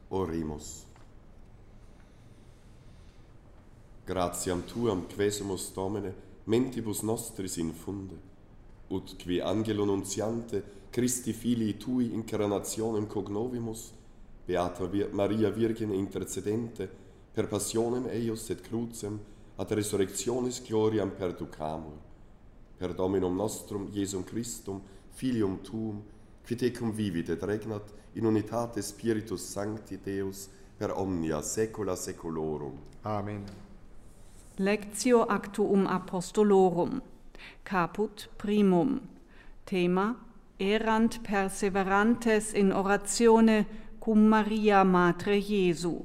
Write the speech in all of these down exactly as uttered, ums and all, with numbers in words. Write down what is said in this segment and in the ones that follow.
Oremus. Gratiam tuam quesumus Domine, mentibus nostris infunde, ut qui angelo nuntiante Christi filii tui incarnationem cognovimus, Beata Maria Virgine intercedente, per passionem eius et crucem, ad resurrectionis gloriam perducamur, per Dominum nostrum Iesum Christum, Filium tuum, qui tecum vivit et regnat in unitate Spiritus Sancti Deus, per omnia saecula saeculorum. Amen. Lectio Actuum Apostolorum. Caput primum. Thema: Erant perseverantes in oratione cum Maria Matre Jesu.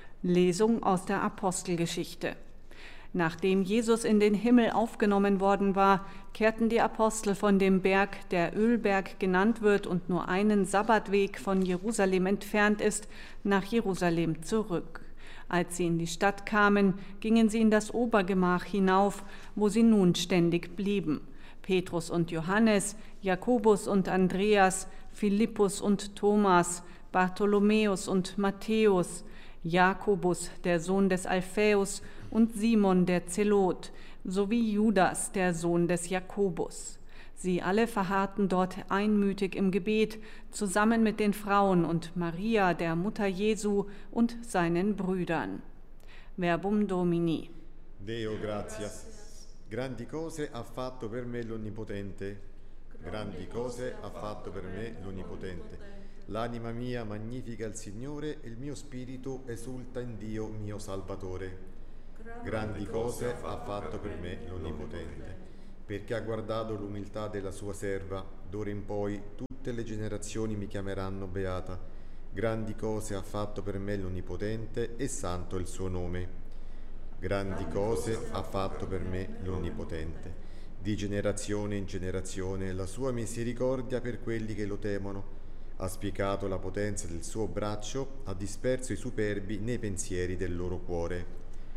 Lesung aus der Apostelgeschichte. Nachdem Jesus in den Himmel aufgenommen worden war, kehrten die Apostel von dem Berg, der Ölberg genannt wird und nur einen Sabbatweg von Jerusalem entfernt ist, nach Jerusalem zurück. Als sie in die Stadt kamen, gingen sie in das Obergemach hinauf, wo sie nun ständig blieben. Petrus und Johannes, Jakobus und Andreas, Philippus und Thomas, Bartholomäus und Matthäus, Jakobus, der Sohn des Alphaeus, und Simon der Zelot, sowie Judas, der Sohn des Jakobus. Sie alle verharrten dort einmütig im Gebet, zusammen mit den Frauen und Maria, der Mutter Jesu, und seinen Brüdern. Verbum Domini. Deo gratias. Grandi cose ha fatto per me l'Onnipotente. Grandi cose ha fatto per me l'Onnipotente. L'anima mia magnifica il Signore e il mio spirito esulta in Dio mio Salvatore. Grandi cose ha fatto per me l'Onnipotente, perché ha guardato l'umiltà della sua serva, d'ora in poi tutte le generazioni mi chiameranno beata. Grandi cose ha fatto per me l'Onnipotente e santo il suo nome. Grandi cose ha fatto per me l'Onnipotente. Di generazione in generazione la sua misericordia per quelli che lo temono. Ha spiegato la potenza del suo braccio, ha disperso i superbi nei pensieri del loro cuore.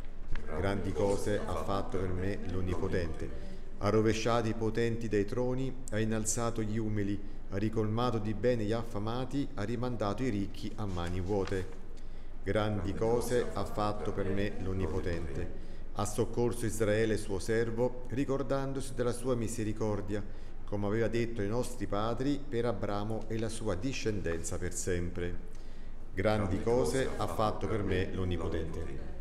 Grandi cose ha fatto per me l'Onnipotente. Ha rovesciato i potenti dai troni, ha innalzato gli umili, ha ricolmato di bene gli affamati, ha rimandato i ricchi a mani vuote. Grandi cose ha fatto per me l'Onnipotente. Ha soccorso Israele suo servo, ricordandosi della sua misericordia, come aveva detto ai nostri padri, per Abramo e la sua discendenza per sempre. Grandi cose ha fatto per me l'Onnipotente.